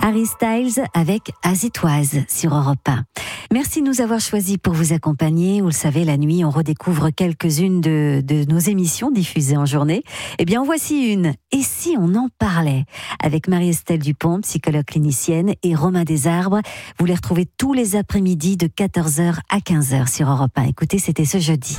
Harry Styles avec As It Was sur Europe 1. Merci de nous avoir choisis pour vous accompagner. Vous le savez, la nuit, on redécouvre quelques-unes de nos émissions diffusées en journée. Eh bien, en voici une. Et si on en parlait? Avec Marie-Estelle Dupont, psychologue clinicienne, et Romain Desarbres. Vous les retrouvez tous les après-midi de 14h à 15h sur Europe 1. Écoutez, c'était ce jeudi.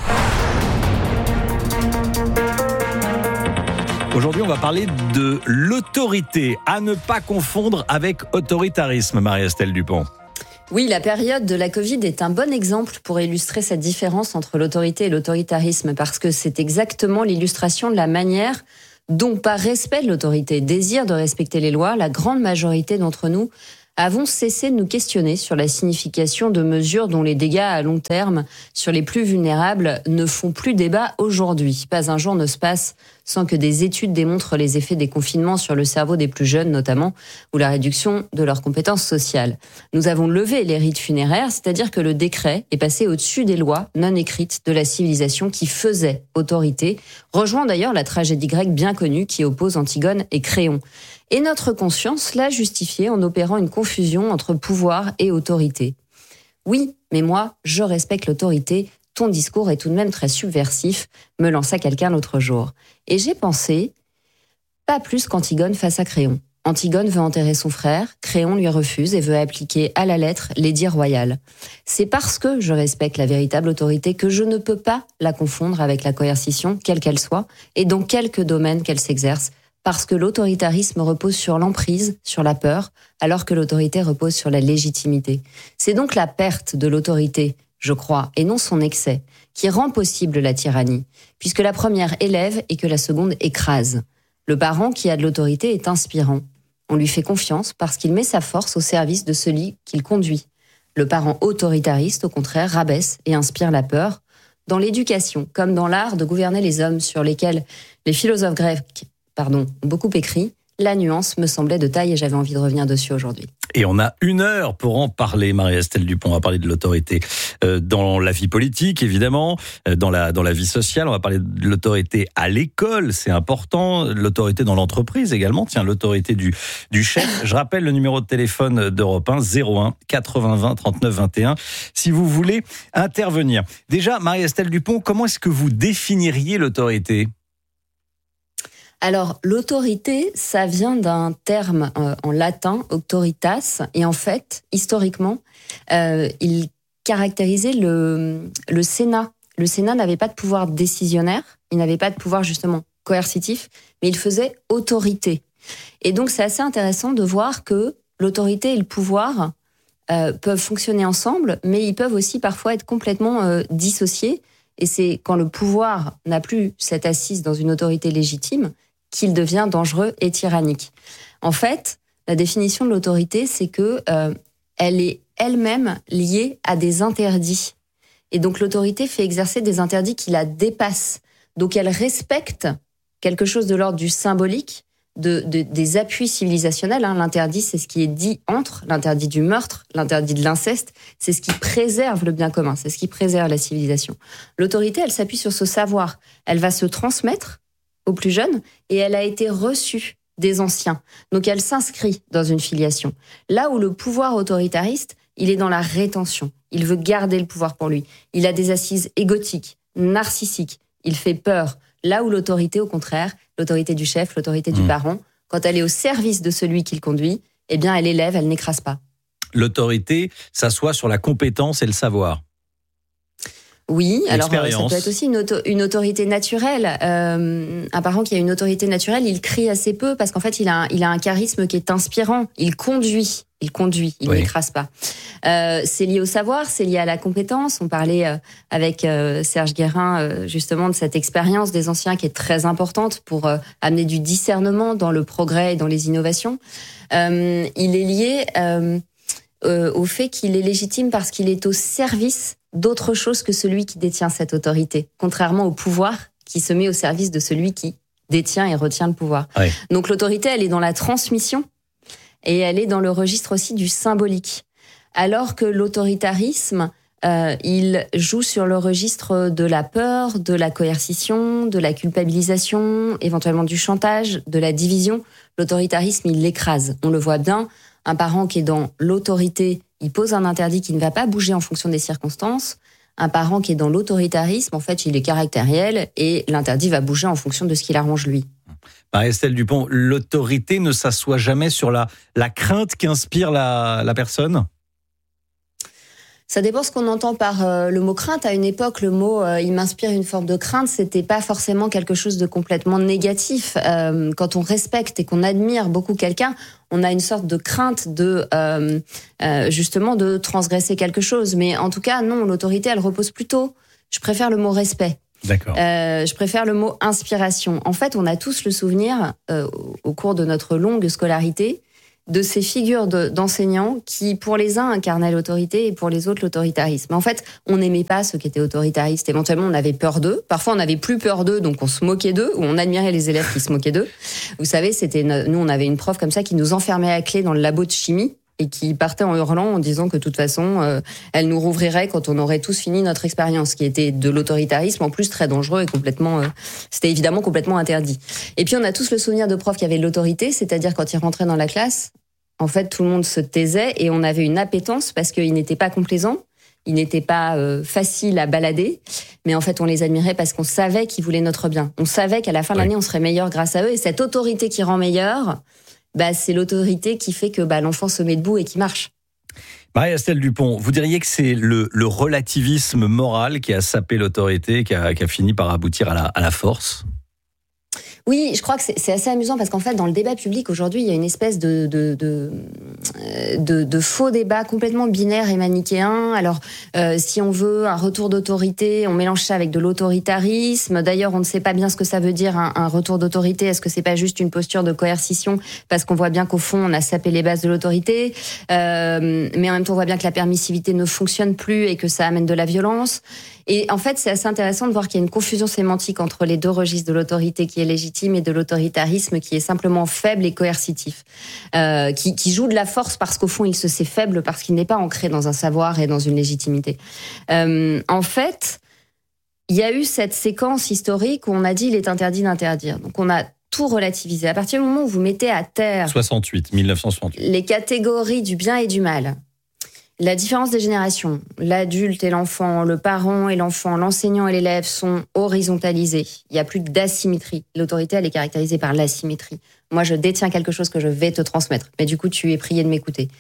Aujourd'hui, on va parler de l'autorité, à ne pas confondre avec autoritarisme, Marie-Estelle Dupont. Oui, la période de la Covid est un bon exemple pour illustrer cette différence entre l'autorité et l'autoritarisme, parce que c'est exactement l'illustration de la manière dont, par respect de l'autorité, désir de respecter les lois, la grande majorité d'entre nous avons cessé de nous questionner sur la signification de mesures dont les dégâts à long terme sur les plus vulnérables ne font plus débat aujourd'hui. Pas un jour ne se passe sans que des études démontrent les effets des confinements sur le cerveau des plus jeunes notamment, ou la réduction de leurs compétences sociales. Nous avons levé les rites funéraires, c'est-à-dire que le décret est passé au-dessus des lois non écrites de la civilisation qui faisait autorité, rejoint d'ailleurs la tragédie grecque bien connue qui oppose Antigone et Créon. Et notre conscience l'a justifié en opérant une confusion entre pouvoir et autorité. Oui, mais moi, je respecte l'autorité. Ton discours est tout de même très subversif, me lança quelqu'un l'autre jour. Et j'ai pensé, pas plus qu'Antigone face à Créon. Antigone veut enterrer son frère, Créon lui refuse et veut appliquer à la lettre l'édit royal. C'est parce que je respecte la véritable autorité que je ne peux pas la confondre avec la coercition, quelle qu'elle soit, et dans quelque domaine qu'elle s'exerce, parce que l'autoritarisme repose sur l'emprise, sur la peur, alors que l'autorité repose sur la légitimité. C'est donc la perte de l'autorité, je crois, et non son excès, qui rend possible la tyrannie, puisque la première élève et que la seconde écrase. Le parent qui a de l'autorité est inspirant. On lui fait confiance parce qu'il met sa force au service de celui qu'il conduit. Le parent autoritariste, au contraire, rabaisse et inspire la peur. Dans l'éducation, comme dans l'art de gouverner les hommes sur lesquels les philosophes grecs ont beaucoup écrit, la nuance me semblait de taille et j'avais envie de revenir dessus aujourd'hui. Et on a 1 heure pour en parler, Marie-Estelle Dupont. On va parler de l'autorité dans la vie politique, évidemment, dans la vie sociale. On va parler de l'autorité à l'école, c'est important. L'autorité dans l'entreprise également. Tiens, l'autorité du chef. Je rappelle le numéro de téléphone d'Europe 1, 01 80 20 39 21, si vous voulez intervenir. Déjà, Marie-Estelle Dupont, comment est-ce que vous définiriez l'autorité ? Alors, l'autorité, ça vient d'un terme en latin, auctoritas, et en fait, historiquement, il caractérisait le Sénat. Le Sénat n'avait pas de pouvoir décisionnaire, il n'avait pas de pouvoir justement coercitif, mais il faisait autorité. Et donc, c'est assez intéressant de voir que l'autorité et le pouvoir peuvent fonctionner ensemble, mais ils peuvent aussi parfois être complètement dissociés. Et c'est quand le pouvoir n'a plus cette assise dans une autorité légitime qu'il devient dangereux et tyrannique. En fait, la définition de l'autorité, c'est que elle est elle-même liée à des interdits. Et donc l'autorité fait exercer des interdits qui la dépassent. Donc elle respecte quelque chose de l'ordre du symbolique, des appuis civilisationnels. L'interdit, c'est ce qui est dit entre, l'interdit du meurtre, l'interdit de l'inceste, c'est ce qui préserve le bien commun, c'est ce qui préserve la civilisation. L'autorité, elle s'appuie sur ce savoir. Elle va se transmettre aux plus jeunes, et elle a été reçue des anciens. Donc elle s'inscrit dans une filiation. Là où le pouvoir autoritariste, il est dans la rétention. Il veut garder le pouvoir pour lui. Il a des assises égotiques, narcissiques. Il fait peur. Là où l'autorité, au contraire, l'autorité du chef, l'autorité du parent, quand elle est au service de celui qui le conduit, eh bien elle élève, elle n'écrase pas. L'autorité s'assoit sur la compétence et le savoir. Oui, alors ça peut être aussi une autorité naturelle. Un parent qui a une autorité naturelle, il crie assez peu parce qu'en fait, il a un charisme qui est inspirant. Il conduit, il n'écrase pas. C'est lié au savoir, c'est lié à la compétence. On parlait avec Serge Guérin justement de cette expérience des anciens qui est très importante pour amener du discernement dans le progrès et dans les innovations. Il est lié au fait qu'il est légitime parce qu'il est au service d'autre chose que celui qui détient cette autorité, contrairement au pouvoir qui se met au service de celui qui détient et retient le pouvoir. Oui. Donc l'autorité, elle est dans la transmission et elle est dans le registre aussi du symbolique. Alors que l'autoritarisme, il joue sur le registre de la peur, de la coercition, de la culpabilisation, éventuellement du chantage, de la division. L'autoritarisme, il l'écrase. On le voit bien. Un parent qui est dans l'autorité, il pose un interdit qui ne va pas bouger en fonction des circonstances. Un parent qui est dans l'autoritarisme, en fait, il est caractériel et l'interdit va bouger en fonction de ce qui l'arrange lui. Marie-Estelle Dupont, l'autorité ne s'assoit jamais sur la crainte qu'inspire la personne ? Ça dépend ce qu'on entend par le mot crainte. À une époque, le mot il m'inspire une forme de crainte, c'était pas forcément quelque chose de complètement négatif. Quand on respecte et qu'on admire beaucoup quelqu'un, on a une sorte de crainte de justement de transgresser quelque chose. Mais en tout cas, non, l'autorité, elle repose plutôt. Je préfère le mot respect. D'accord. Je préfère le mot inspiration. En fait, on a tous le souvenir, au cours de notre longue scolarité, de ces figures d'enseignants qui, pour les uns, incarnaient l'autorité et pour les autres, l'autoritarisme. En fait, on n'aimait pas ceux qui étaient autoritaristes. Éventuellement, on avait peur d'eux. Parfois, on n'avait plus peur d'eux, donc on se moquait d'eux, ou on admirait les élèves qui se moquaient d'eux. Vous savez, nous, on avait une prof comme ça qui nous enfermait à clé dans le labo de chimie et qui partait en hurlant en disant que de toute façon, elle nous rouvrirait quand on aurait tous fini notre expérience, qui était de l'autoritarisme, en plus très dangereux et complètement, c'était évidemment complètement interdit. Et puis on a tous le souvenir de profs qui avaient de l'autorité, c'est-à-dire quand ils rentraient dans la classe, en fait tout le monde se taisait et on avait une appétence parce qu'ils n'étaient pas complaisants, ils n'étaient pas faciles à balader, mais en fait on les admirait parce qu'on savait qu'ils voulaient notre bien. On savait qu'à la fin de l'année on serait meilleur grâce à eux, et cette autorité qui rend meilleur, c'est l'autorité qui fait que l'enfant se met debout et qui marche. Marie-Estelle Dupont, vous diriez que c'est le relativisme moral qui a sapé l'autorité, qui a fini par aboutir à la force ? Oui, je crois que c'est assez amusant parce qu'en fait, dans le débat public aujourd'hui, il y a une espèce de faux débat complètement binaire et manichéen. Alors, si on veut un retour d'autorité, on mélange ça avec de l'autoritarisme. D'ailleurs, on ne sait pas bien ce que ça veut dire un retour d'autorité. Est-ce que c'est pas juste une posture de coercition parce qu'on voit bien qu'au fond, on a sapé les bases de l'autorité, mais en même temps, on voit bien que la permissivité ne fonctionne plus et que ça amène de la violence. Et en fait, c'est assez intéressant de voir qu'il y a une confusion sémantique entre les deux registres de l'autorité qui est légitime et de l'autoritarisme qui est simplement faible et coercitif, qui joue de la force parce qu'au fond, il se sait faible parce qu'il n'est pas ancré dans un savoir et dans une légitimité. En fait, il y a eu cette séquence historique où on a dit il est interdit d'interdire. Donc on a tout relativisé. À partir du moment où vous mettez à terre 1968. les catégories du bien et du mal, la différence des générations, l'adulte et l'enfant, le parent et l'enfant, l'enseignant et l'élève sont horizontalisés. Il n'y a plus d'asymétrie. L'autorité, elle est caractérisée par l'asymétrie. Moi, je détiens quelque chose que je vais te transmettre, mais du coup, tu es prié de m'écouter.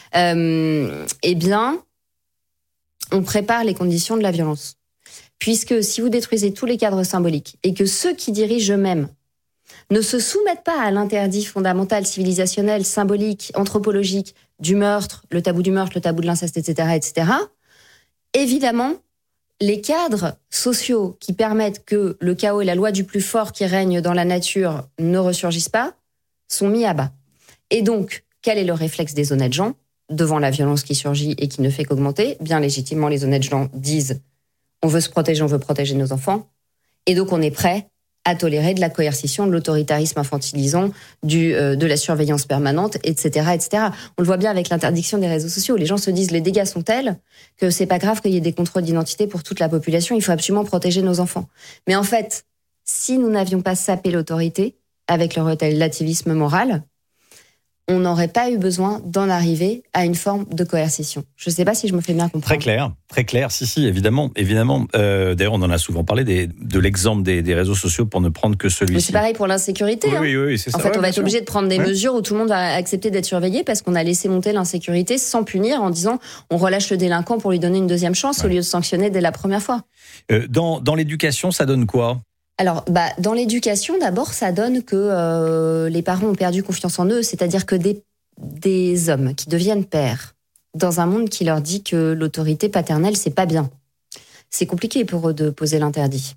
Eh bien, on prépare les conditions de la violence. Puisque si vous détruisez tous les cadres symboliques et que ceux qui dirigent eux-mêmes ne se soumettent pas à l'interdit fondamental, civilisationnel, symbolique, anthropologique, du meurtre, le tabou du meurtre, le tabou de l'inceste, etc., évidemment, les cadres sociaux qui permettent que le chaos et la loi du plus fort qui règne dans la nature ne ressurgissent pas sont mis à bas. Et donc, quel est le réflexe des honnêtes gens devant la violence qui surgit et qui ne fait qu'augmenter ? Bien légitimement, les honnêtes gens disent « on veut se protéger, on veut protéger nos enfants ». Et donc, on est prêt à tolérer de la coercition, de l'autoritarisme infantilisant, de la surveillance permanente, etc., etc. On le voit bien avec l'interdiction des réseaux sociaux. Les gens se disent les dégâts sont tels que c'est pas grave qu'il y ait des contrôles d'identité pour toute la population. Il faut absolument protéger nos enfants. Mais en fait, si nous n'avions pas sapé l'autorité avec le relativisme moral, on n'aurait pas eu besoin d'en arriver à une forme de coercition. Je ne sais pas si je me fais bien comprendre. Très clair, si, évidemment. D'ailleurs, on en a souvent parlé de l'exemple des réseaux sociaux pour ne prendre que celui-ci. Mais c'est pareil pour l'insécurité. Oui, c'est ça. En fait, on va être obligé de prendre des mesures où tout le monde va accepter d'être surveillé parce qu'on a laissé monter l'insécurité sans punir en disant on relâche le délinquant pour lui donner une deuxième chance au lieu de sanctionner dès la première fois. Dans l'éducation, ça donne quoi ? Alors, dans l'éducation, d'abord, ça donne que les parents ont perdu confiance en eux, c'est-à-dire que des hommes qui deviennent pères dans un monde qui leur dit que l'autorité paternelle, c'est pas bien. C'est compliqué pour eux de poser l'interdit.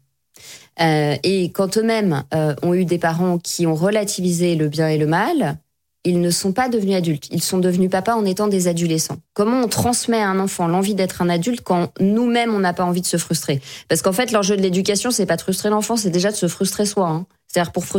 Et quand eux-mêmes ont eu des parents qui ont relativisé le bien et le mal, ils ne sont pas devenus adultes. Ils sont devenus papas en étant des adolescents. Comment on transmet à un enfant l'envie d'être un adulte quand nous-mêmes, on n'a pas envie de se frustrer ? Parce qu'en fait, l'enjeu de l'éducation, c'est pas de frustrer l'enfant, c'est déjà de se frustrer soi. C'est-à-dire pour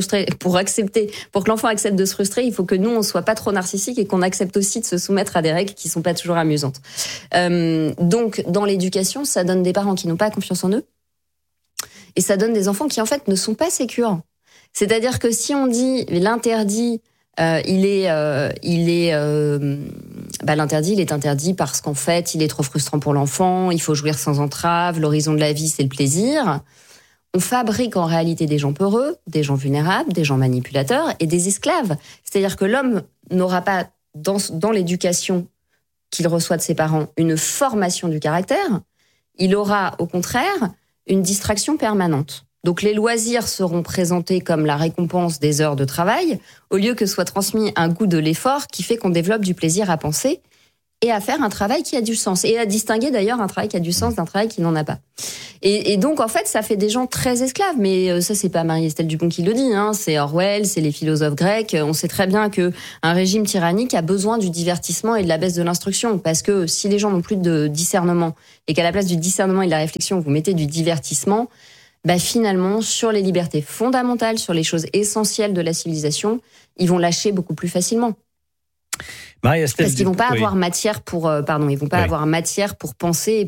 que l'enfant accepte de se frustrer, il faut que nous, on soit pas trop narcissique et qu'on accepte aussi de se soumettre à des règles qui sont pas toujours amusantes. Donc, dans l'éducation, ça donne des parents qui n'ont pas confiance en eux. Et ça donne des enfants qui, en fait, ne sont pas sécures. C'est-à-dire que si on dit l'interdit L'interdit, il est interdit parce qu'en fait, il est trop frustrant pour l'enfant, il faut jouir sans entrave, l'horizon de la vie, c'est le plaisir. On fabrique en réalité des gens peureux, des gens vulnérables, des gens manipulateurs et des esclaves. C'est-à-dire que l'homme n'aura pas, dans l'éducation qu'il reçoit de ses parents, une formation du caractère. Il aura, au contraire, une distraction permanente. Donc les loisirs seront présentés comme la récompense des heures de travail, au lieu que soit transmis un goût de l'effort qui fait qu'on développe du plaisir à penser et à faire un travail qui a du sens. Et à distinguer d'ailleurs un travail qui a du sens d'un travail qui n'en a pas. Et donc en fait, ça fait des gens très esclaves. Mais ça, c'est pas Marie-Estelle Dupont qui le dit, hein. C'est Orwell, c'est les philosophes grecs. On sait très bien qu'un régime tyrannique a besoin du divertissement et de la baisse de l'instruction. Parce que si les gens n'ont plus de discernement et qu'à la place du discernement et de la réflexion, vous mettez du divertissement, finalement, sur les libertés fondamentales, sur les choses essentielles de la civilisation, ils vont lâcher beaucoup plus facilement. Marie-Estelle Parce qu'ils vont pas avoir matière pour, avoir matière pour penser